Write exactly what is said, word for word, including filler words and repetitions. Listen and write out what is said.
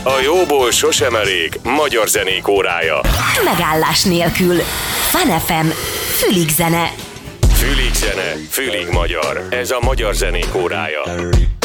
A jóból sosem elég magyar zenék órája. Megállás nélkül. Fun ef em, fülig zene. Fülig zene, fülig magyar. Ez a magyar zenék órája.